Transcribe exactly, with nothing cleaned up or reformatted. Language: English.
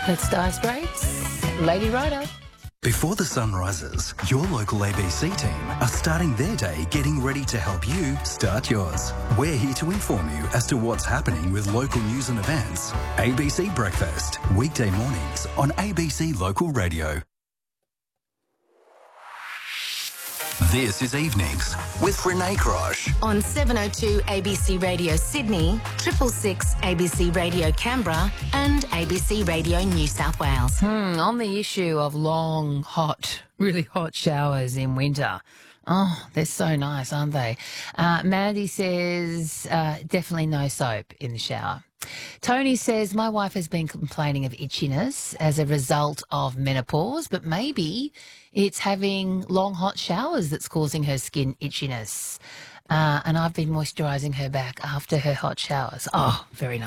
Let's Dire Straits, Lady Rider. Before the sun rises, your local A B C team are starting their day getting ready to help you start yours. We're here to inform you as to what's happening with local news and events. A B C Breakfast, weekday mornings on A B C Local Radio. This is Evenings with Renee Crosh. On seven oh two A B C Radio Sydney, triple six A B C Radio Canberra and A B C Radio New South Wales. Hmm, on the issue of long, hot, really hot showers in winter. Oh, they're so nice, aren't they? Uh, Mandy says uh, definitely no soap in the shower. Tony says, my wife has been complaining of itchiness as a result of menopause, but maybe it's having long, hot showers that's causing her skin itchiness. Uh, and I've been moisturising her back after her hot showers. Oh, very nice.